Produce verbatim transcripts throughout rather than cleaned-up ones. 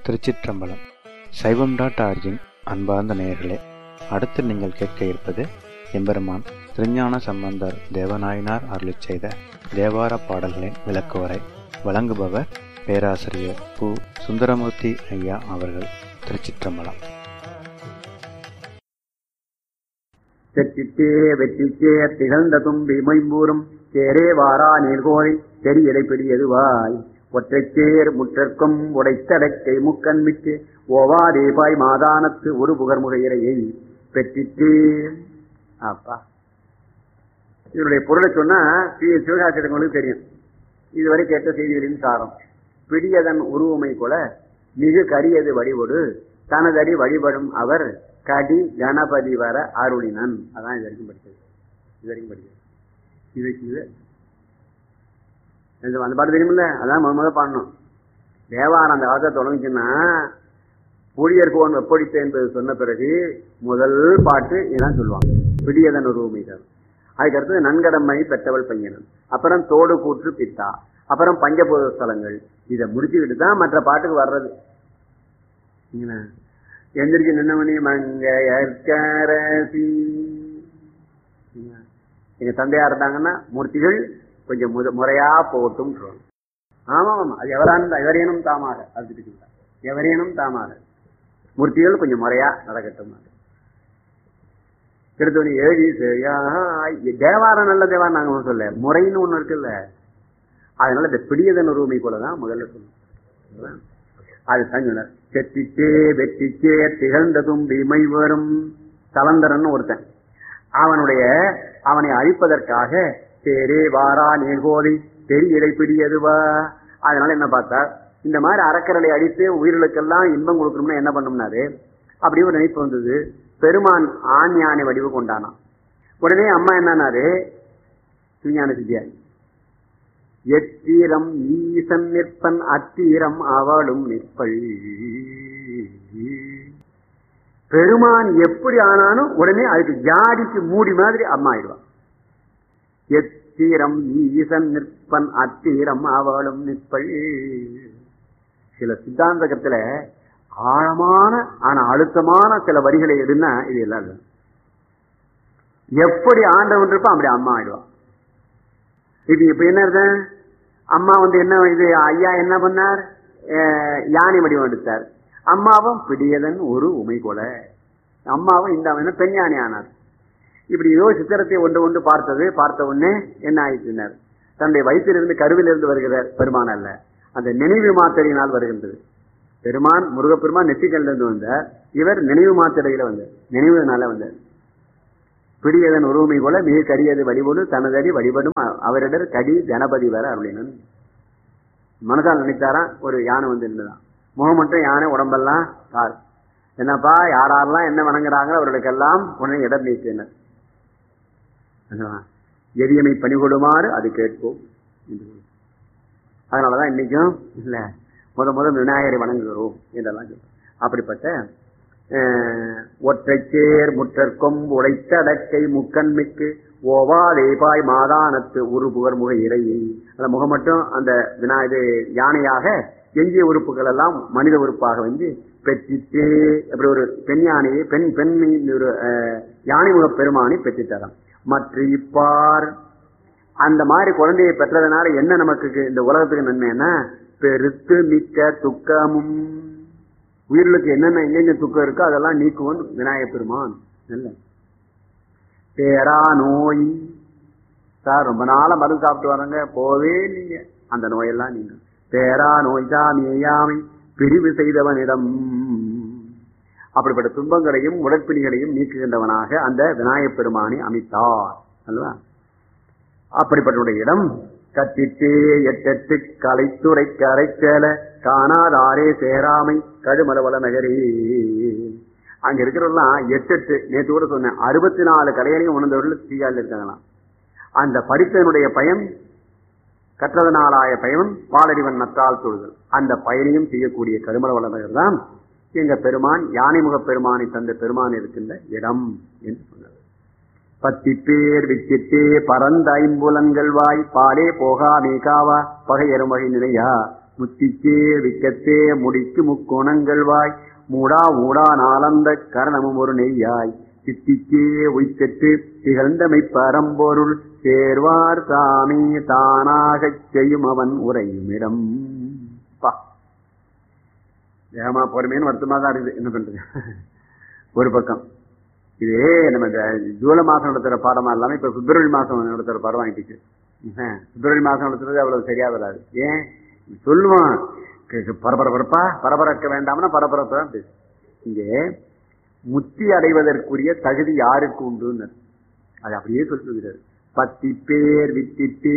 திருச்சிற்றம்பலம். சைவம் dot origin அன்பார்ந்த நேயர்களே, அடுத்து நீங்கள் கேட்க இருப்பது எம்பெருமான் திருஞான சம்பந்தர் தேவநாயனார் அருளிச் செய்த தேவார பாடல்களின் விளக்குவரை. வழங்குபவர் பேராசிரியர் பு. சுந்தரமூர்த்தி ஐயா அவர்கள். திருச்சிற்றம்பலம். தெற்றிச்சே வெற்றிச்சே திகழ்ந்த தும்பி மைம்பூரும் சேரே வாரா நீர்கோழி தெரியடை பெரியதுவாய் ஒற்றைச்சேர் முற்றற்கும் உடைத்தடக்கை முக்கண்மிக்கு ஓவாதேபாய் மாதானத்து ஒரு புகர் முகையிறையை பெற்றிச்சே. அப்பா, இதனுடைய பொருளை சொன்னா சிவகாசிரியர்களுக்கு தெரியும். இதுவரை கேட்ட செய்திகளின் சாரம். பிடியதன் உருவமை கொல மிகு கரியது வழிபடு தனதடி வழிபடும் அவர் கடி கணபதி வர அருளினன். அதான் இது வரைக்கும் படிச்சது. இது வரைக்கும் படிச்சது இது இது அந்த பாட்டு தெரியுமில்ல, அதான் முத முத பாடணும். தேவாரம் அந்த காலத்தை தொடங்குச்சுன்னா புளியர்கோன் வெப்படித்த என்பது சொன்ன பிறகு முதல் பாட்டு இதான் சொல்லுவாங்க, பிடியதன் உருவமை தரும். அதுக்கடுத்தது நன்கடமை பெற்றவள் பையனன், அப்புறம் தோடு கூற்று பித்தா, அப்புறம் பஞ்சபூத ஸ்தலங்கள். இதை முடிச்சுக்கிட்டு தான் மற்ற பாட்டுக்கு வர்றது. எந்திரிச்சு நின்னவனி மங்கையர்கரசி. எங்க தந்தையா இருந்தாங்கன்னா மூர்த்திகள் கொஞ்சம் முத முறையா போட்டும். ஆமா ஆமா, அது எவரான எவரேனும் தாமாக அது எவரேனும் தாமாக மூர்த்திகள் கொஞ்சம் முறையா நடக்கட்டும். திருத்தணி ஏழி சரியா தேவாரம் நல்ல தேவாரம் நாங்க ஒண்ணு சொல்ல, முறைன்னு ஒண்ணு இருக்குல்ல. அதனால இந்த பிடியதன் உரிமை போலதான் முதல்ல சொல்லணும். அது தங்கினர் செட்டிச்சே வெற்றிச்சே திகழ்ந்த தும்பி மை வரும் தலந்தரன் ஒருத்தன். அவனுடைய அவனை அழிப்பதற்காக சேரே வாரா நீர்கோழி தெரியடை பிடியதுவா. அதனால என்ன பார்த்தா, இந்த மாதிரி அறக்கரலை அடித்து உயிர்களுக்கெல்லாம் இன்பம் கொடுக்கணும்னா என்ன பண்ணும்னாரு, அப்படி ஒரு நினைப்பு வந்தது. பெருமான் ஆண் யானை வடிவு கொண்டானான். உடனே அம்மா என்னன்னாரு, திருஞான சித்தியார், எத்தீரம் ஈசன் நிற்பன் அத்தீரம் அவளும் நிற்பள். பெருமான் எப்படி ஆனாலும் உடனே அதுக்கு ஜாடிக்கு மூடி மாதிரி அம்மா ஆயிடுவான். எத்தீரம் ஈசன் நிற்பன் அத்தீரம் அவளும் நிற்பள். சில சித்தாந்தகத்துல ஆழமான ஆனா அழுத்தமான சில வரிகளை எடுனா இது எல்லாம் எப்படி ஆண்டவன் இருப்பான் அப்படி அம்மா ஆயிடுவான். இது இப்ப என்ன இருந்த அம்மா வந்து என்ன இது ஐயா என்ன பண்ணார், யானை வடிவம் எடுத்தார். அம்மாவும் பிடியதன் ஒரு உமை கொல, அம்மாவும் இந்த பெண் யானை ஆனார். இப்படி ஏதோ சித்திரத்தை ஒன்று ஒன்று பார்த்தது. பார்த்த உடனே என்ன ஆயிடுச்சினார், தன்னுடைய வயிற்றிலிருந்து கருவிலிருந்து வருகிறார் பெருமான் அல்ல, அந்த நினைவு மாத்திரையினால் வருகின்றது. பெருமான் முருகப்பெருமான் நெற்றிக்கல்ல இருந்து வந்தார், இவர் நினைவு மாத்திரையில வந்தார், நினைவுனால வந்தார். பிடியதன் உருவமை போல மிக கரியது வழிபடு தனதடி வழிபடும் அவரிடர் கடி கணபதி வர அருளினன். மனதால் நினைத்தாராம் ஒரு யானை வந்து இருந்ததான், முகம் மட்டும் யானை, உடம்பெல்லாம் கார். என்னப்பா யாரெல்லாம் என்ன வணங்குறாங்க அவர்களுக்கெல்லாம் உடனே இடம் நீக்கினர். எரியமை பணிகொடுமாறு அது கேட்போம். அதனாலதான் இன்னைக்கும் இல்ல முத முதல் விநாயகரை வணங்குகிறோம் என்றெல்லாம் சொல்றோம். அப்படிப்பட்ட ஒற்றைச்சேர் முற்றற்கும் உடைத்தடக்கை முக்கண்மிக்கு ஓவாதேபாய் மாதானத்து ஒரு புகர் முக இறையை. அந்த முகம் மட்டும் அந்த வினா இது யானையாக, எஞ்சிய உறுப்புகள் எல்லாம் மனித உறுப்பாக வந்து பெற்றிட்டு அப்படி ஒரு பெண் யானையை பெண் பெண் ஒரு யானை முக பெருமானை பெற்றுத்தரான். மற்ற இப்பார் அந்த மாதிரி குழந்தையை பெற்றதுனால என்ன நமக்கு இந்த உலகத்துக்கு நன்மைன்னா, பெருத்து மிக்க துக்கமும், உயிர்களுக்கு என்னென்ன எங்கெங்க துக்கம் இருக்கோ அதெல்லாம் நீக்குவன் விநாயகப் பெருமான். நல்ல பேரா நோய் சார், ரொம்ப நாளா மருந்து சாப்பிட்டு வர்றங்க போவே நீங்க அந்த நோயெல்லாம் நீங்க பேரா நோய் சாமியாமை பிரிவு செய்தவனிடம். அப்படிப்பட்ட துன்பங்களையும் உடற்பிணிகளையும் நீக்குகின்றவனாக அந்த விநாயகப் பெருமானை அமைத்தார் அல்லவா. அப்படிப்பட்ட இடம் கத்திட்டே எட்டெட்டு கலைத்துறை கரைச்சேல காணாதாரே சேராமை கடுமலவள நகரே. அங்க இருக்கிறவெல்லாம் எட்டெட்டு நேற்று கூட சொன்னேன், அறுபத்தி நாலு கலைகளையும் உணர்ந்தவர்கள் தீயால் இருக்காங்களாம். அந்த படித்தனுடைய பயன் கற்றதனாலாய பயன் பாலறிவன் நற்றால் தொழுதல். அந்த பயனையும் செய்யக்கூடிய கடுமலவள நகர் தான் எங்க பெருமான் யானைமுக பெருமானை தந்த பெருமான் இருக்கின்ற இடம் என்று சொன்னார். பத்தி பேர் விச்சிட்டே பரந்த ஐம்புலன்கள் வாய் பாலே போகா மேகாவா பகையரும் வகை நிலையா முத்திக்கே விக்கத்தே முடிக்கு முக்கோணங்கள் வாய் மூடா ஊடா நாளந்த கரணமும் ஒரு நெய்யாய் சித்திக்கே உய்கட்டு திகழ்ந்தமை பரம்பொருள் சேர்வார் சாமி தானாகச் செய்யும் அவன் உரையுமிடம். பா ஏமா பொறுமைன்னு வருத்தமா தான் இருக்குது. என்ன பண்றது? ஒரு பக்கம் இதே நம்ம இந்த ஜூலை மாசம் நடத்துற பாடமா இல்லாம இப்ப பிப்ரவரி மாசம் நடத்துற பாடம் வாங்கிட்டு பிப்ரவரி மாசம் நடத்துறது அவ்வளவு சரியா வராது. ஏன் சொல்லுவான் பரபரப்பா பரபரக்க வேண்டாம்னா பரபரப்பு தான் பேசு. இங்கே முத்தி அடைவதற்குரிய தகுதி யாருக்கு உண்டு அது அப்படியே சொல்லுகிறார். பத்தி பேர் வித்திட்டு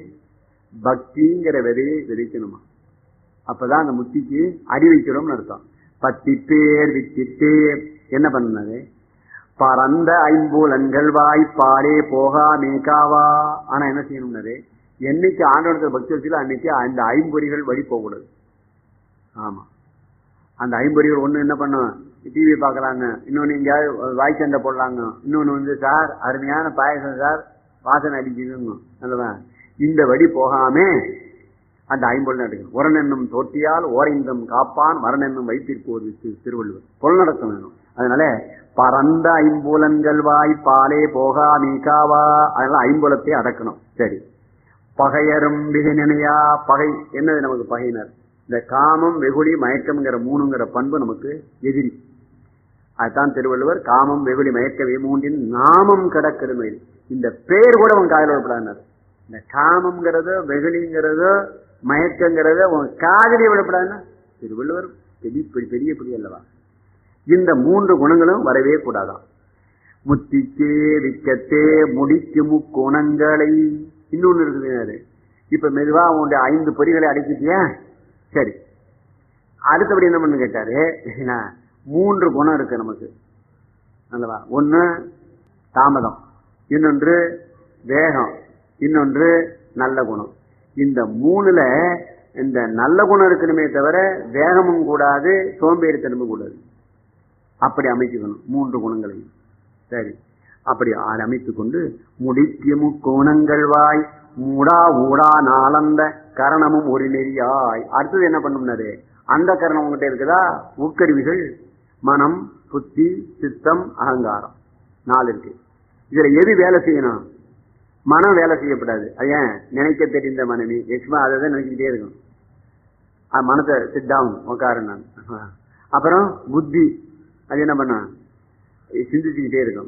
பக்திங்கிற விதையை விதைக்கணுமா, அப்பதான் அந்த முத்திக்கு அடி வைக்கிறோம்னு அர்த்தம். பத்தி பேர் வித்திட்டு என்ன பண்ணது? பரந்த ஐம்பூலன்கள் வாய்ப்பாடே போகா மேகாவா. ஆனா என்ன செய்யணும்னாரு, என்னைக்கு ஆண்டவனத்தில் பக்தி வச்சுல அன்னைக்கு அந்த ஐம்பொறிகள் வழி போகக்கூடாது. ஆமா, அந்த ஐம்பொறிகள் ஒண்ணு என்ன பண்ணும், டிவி பாக்குறாங்க, இன்னொன்னு எங்கேயாவது வாய்ச்சண்டை போடலாங்க, இன்னொன்னு வந்து சார் அருமையான பாயசம் சார் வாசனை அடிக்குதுங்க அல்லவா, இந்த வழி போகாம அந்த ஐம்பொருள் எடுக்கணும். உரனென்னும் தோட்டியால் ஓரைந்தம் காப்பான் மரணென்னும் வைத்திருப்போர் திருவள்ளுவர் பொருள் நடத்த வேணும். அதனால பரந்த ஐம்புலன்கள் வாய் பாலே போகா மீகாவா, அதனால ஐம்புலத்தை அடக்கணும். சரி, பகையரும் விகநினையா. பகை என்னது நமக்கு பகையினர்? இந்த காமம் வெகுளி மயக்கம்ங்கிற மூணுங்கிற பண்பு நமக்கு எதிரி. அதுதான் திருவள்ளுவர் காமம் வெகுளி மயக்கவே மூன்றின் நாமம் கிடக்கிறது. இந்த பேர் கூட அவன் காதல் விடப்படாது. இந்த காமம்ங்கிறதோ வெகுளிங்கிறதோ மயக்கங்கிறதோ உன் காதலியை விடப்படாதுன்னா திருவள்ளுவர் பெரிய பெரிய பெரிய அல்லவா. இந்த மூன்று குணங்களும் வரவே கூடாதான். முத்திக்கே விக்கத்தே முடிக்கு முக்குணங்களை. இன்னொன்னு இருக்குது, இப்ப மெதுவா உன்னுடைய ஐந்து பொறிகளை அடக்கிட்டியா, சரி அடுத்தபடி என்ன பண்ணு கேட்டாரு, மூன்று குணம் இருக்கு நமக்கு அல்லவா. ஒண்ணு தாமதம், இன்னொன்று வேகம், இன்னொன்று நல்ல குணம். இந்த மூணுல இந்த நல்ல குணம் இருக்கணுமே தவிர வேகமும் கூடாது சோம்பேறித்தனமும் கூடாது. அப்படி அமைக்கணும் மூன்று குணங்களையும். சரி, அப்படி அமைத்துக் கொண்டு முடிக்கு முக்கோணங்கள் வாய் மூடா ஊடா நாளந்த கரணமும் ஒரு நெறியாய். அடுத்தது என்ன பண்ணும்னாரு, அந்த கரணம் உங்ககிட்ட இருக்குதா, உட்கருவிகள் மனம் புத்தி சித்தம் அகங்காரம் நாலு இருக்கு. இதுல எது வேலை செய்யணும்? மனம் வேலை செய்யப்படாது. ஏன்? நினைக்க தெரிந்த மனைவி எக்ஸ்மா அதை தான் நினைச்சுக்கிட்டே இருக்கணும். மனத்தை சிட் டவுன் உட்காரு. நான் அப்புறம் புத்தி அது என்ன பண்ண, சிந்திச்சுக்கிட்டே இருக்கும்.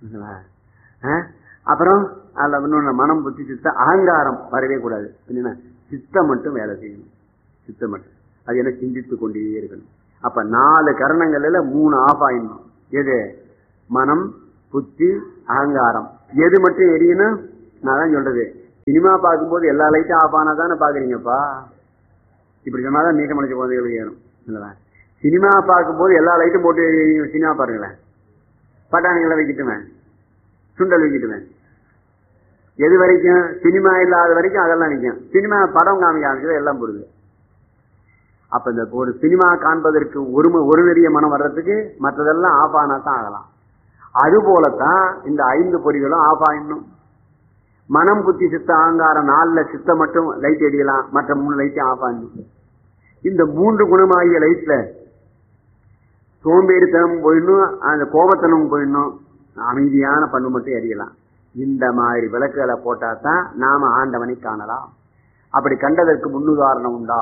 அப்புறம் அதுல இன்னொன்னு மனம் புத்தி சித்தம் அகங்காரம் வரவே கூடாது. என்ன, சித்தம் மட்டும் வேலை செய்யணும். சித்தம் மட்டும் அது என்ன சிந்தித்து கொண்டே இருக்கணும். அப்ப நாலு கரணங்கள்ல மூணு ஆஃப் ஆயிடணும். எது? மனம் புத்தி அகங்காரம். எது மட்டும் எரியணும்? நான் தான் சொல்றது, சினிமா பார்க்கும்போது எல்லா லைட்டும் ஆஃப் ஆனா தானே பாக்குறீங்கப்பா. இப்படி சொன்னாதான் நீக்க மலைச்ச குழந்தைகளுக்கு ஏறும் இல்லவா. சினிமா பார்க்கும்போது எல்லா லைட்டும் போட்டு சினிமா பாருங்களேன். பட்டாணிகளை வைக்கிட்டுவேன், சுண்டல் வைக்கிட்டுவேன். எது வரைக்கும்? சினிமா இல்லாத வரைக்கும் அதெல்லாம் நிற்கும். சினிமா படம் காமிக்க ஆரம்பிச்சது எல்லாம் போடுது. அப்ப இந்த ஒரு சினிமா காண்பதற்கு ஒரு ஒரு நெறிய மனம் வர்றதுக்கு மற்றதெல்லாம் ஆஃப் ஆனா தான் ஆகலாம். அது போலத்தான் இந்த ஐந்து பொறிகளும் ஆஃப் ஆயிடணும். மனம் புத்தி சித்த அகங்காரம் நாலுல சித்த மட்டும் லைட் எரியலாம், மற்ற மூணு லைட்டும் ஆஃப் ஆயிடணும். இந்த மூன்று குணமாகிய லைட்ல சோம்பேறித்தனம் போயிடணும், அந்த கோபத்தனம் போயிடணும், அமைதியான பண்பு மட்டும் எரியலாம். இந்த மாதிரி விளக்குகளை போட்டா தான் நாம ஆண்டவனை காணலாம். அப்படி கண்டதற்கு முன்னுதாரணம் உண்டா?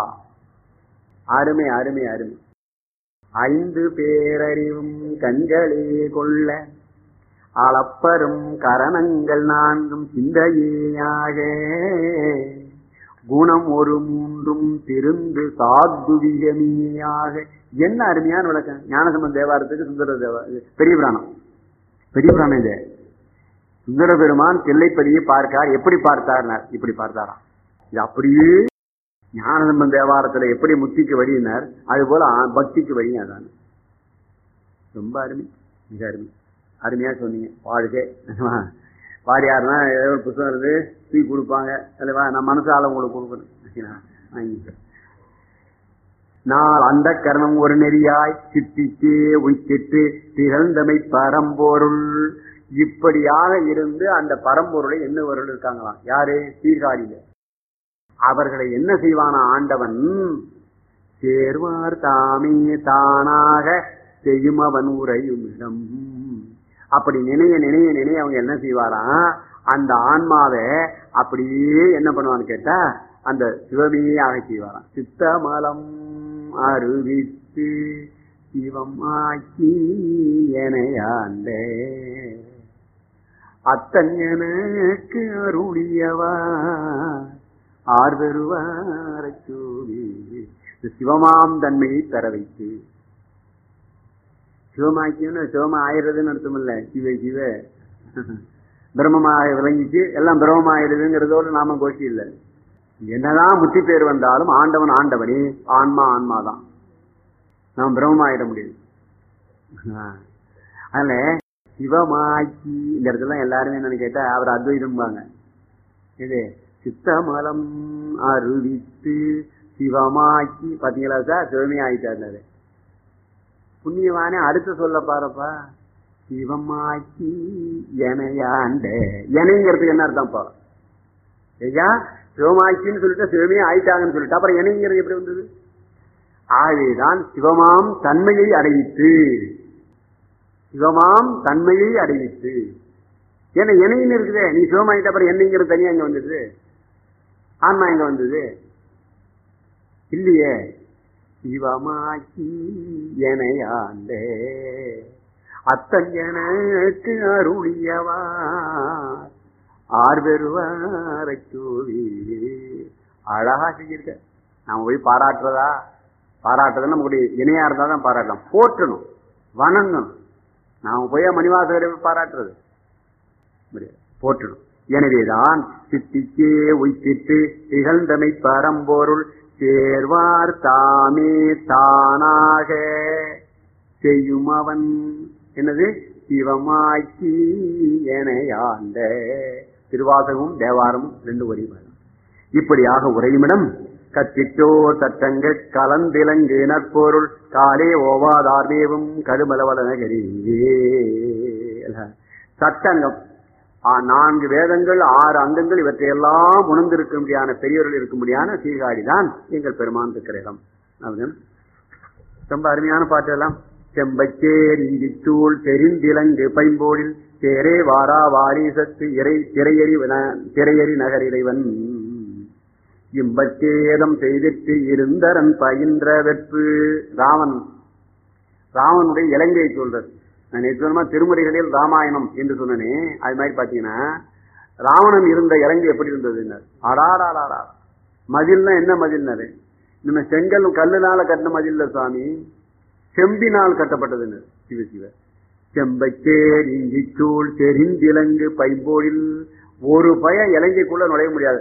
அருமை அருமை அருமை. ஐந்து பேரறிவும் கண்களே கொள்ள அளப்பரும் கரணங்கள் நான்கும் சிந்தையாக குணம் ஒரு மூன்றும் திருந்து சாத்துவிகமியாக. என்ன அருமையான விளக்கம்! ஞானசம்பந்த தேவாரத்துக்கு சுந்தர தேவா பெரிய புராணம், பெரிய புராணம். இது சுந்தர பெருமான் தில்லைப்பதியை பார்க்கார். எப்படி பார்த்தார்? இப்படி பார்த்தாராம். இது அப்படியே ஞானசம்பந்த தேவாரத்துல எப்படி முத்திக்கு வழியினார், அது போல பக்திக்கு வழி. அதான் ரொம்ப அருமை, மிக அருமை. அருமையா சொன்னீங்க. வாழ்க்கை பாடியாருன்னா ஏதோ ஒரு புத்தகம் இருந்து தூக்கி கொடுப்பாங்க அல்லவா, நான் மனசால உங்களுக்கு கொடுக்கணும். நான் அந்த கரணம் ஒரு நெறியாய் சித்திக்கே உய்த்திட்டு திகழ்ந்தமை பரம்பொருள். இப்படியாக இருந்து அந்த பரம்பொருளை என்ன பொருள் இருக்காங்களாம். யாரு? சீர்காழியில அவர்களை என்ன செய்வானா ஆண்டவன்? சேர்வார் தாமே தானாக செய்யும் அவன் உரையும் இடம். அப்படி நினைய நினைய நினைய அவங்க என்ன செய்வாராம், அந்த ஆன்மாவை அப்படியே என்ன பண்ணுவான்னு கேட்டா அந்த சிவமையே ஆக செய்வாராம். சித்தமலம் அருவித்து சிவம் ஆக்கி எனையாண்டே அத்தன் எனக்கு அருளியவா ஆர்வருவார சூவி. சிவமாம் தன்மையை பெற வைத்து சிவமாக்கியன்னு சிவமா ஆயிடுறதுன்னு அர்த்தம் இல்ல. சிவ சிவ பிரம்மமாக விளங்கிச்சு எல்லாம் பிரம்மமாயிடுதுங்கிறதோடு நாம கோஷி இல்லை. என்னதான் முத்தி பேர் வந்தாலும் ஆண்டவன் ஆண்டவனே, ஆன்மா ஆன்மாதான். நாம் பிரம்மமாயிட முடியும். அதனால சிவமாக்கி இந்த இடத்துல எல்லாருமே என்னன்னு கேட்டா அவர் அத்வைதம்பாங்க. இது சித்தமலம் அருவித்து சிவமாக்கி பாத்தீங்களா சார், சிவமே ஆயிட்டாரு. புண்ணியவானே அடுத்து சொல்ல பாருப்பா, சிவமாக்கி எனையாண்ட. எனைங்கிறதுக்கு என்ன அர்த்தம்ப்பா? ஐயா சிவமாக்கின்னு சொல்லிட்டு சிவமே ஆயிட்டாங்கன்னு சொல்லிட்டு அப்புறம் எனைங்கிறது எப்படி வந்தது? ஆகவேதான் சிவமாம் தன்மையை அடைவித்து, சிவமாம் தன்மையை அடைவித்து. ஏன்னா எனைன்னு இருக்குதே, நீ சிவமாயிட்ட அப்புறம் என்னைங்கிறது தனியா இங்க வந்தது, ஆன்மா எங்க வந்தது இல்லையே. சிவமாக்கி எனையாண்டே அத்தன் எனக்கு அருளியவா ஆர்வருவாரை சூவி. அழகா செஞ்சிருக்க. நாம போய் பாராட்டுறதா? பாராட்டுறதுன்னு நம்மளுடைய இணையா இருந்தா தான் பாராட்டலாம். போற்றணும், வணங்கணும். நாம போய் மணிவாசகரை பாராட்டுறது போற்றணும். எனவேதான் சித்திக்கே உய்த்திட்டு திகழ்ந்தமை பரம்பொருள் சேர்வார் தாமே தானாக செய்யும் அவன் என்னது சிவமாக்கி எனையாண்ட. திருவாசகமும் தேவாரமும் ரெண்டு ஒரே மாதிரி. இப்படியாக உரையுமிடம் கத்திட்டோர் தட்டங்கள் கலந்திலங்கு நற்பொருள் காலே ஓவாதார்வேவும் கடுமலவலனகரி. சட்டங்கம் நான்கு வேதங்கள் ஆறு அங்கங்கள் இவற்றையெல்லாம் உணர்ந்திருக்க முடியாத பெரியவர்கள் இருக்க முடியாத சீர்காழிதான் எங்கள் பெருமான் இருக்கிற இடம். ரொம்ப அருமையான பாட்டு எல்லாம். செம்பச்சேர் இந்திச்சூள் தெரிந்திலங்கு பைம்போடில் சேரே வாரா வாரிசத்து இறை திரையறி திரையறி நகர் இறைவன் இம்பச்சேதம் செய்திட்டு இருந்தரன் பயின்ற வெற்பு. ராவன் ராவனுடைய இலங்கையை சொல்றது. நான் நிச்சயமா திருமுறைகளில் ராமாயணம் என்று சொன்னனே, அது மாதிரி பாத்தீங்கன்னா ராவணன் இருந்த இலங்கை எப்படி இருந்தது? அடாடாடா மதில்னா என்ன மதில்னாரு? நம்ம செங்கல் கல்லுனால கட்டின மதில்ல சுவாமி, செம்பினால் கட்டப்பட்டது. சிவ சிவ செம்பச்சேர் இஞ்சிச்சூள் தெரிந்திலங்கு பைம்போடில் ஒரு பய இலங்கைக்குள்ள நுழைய முடியாது.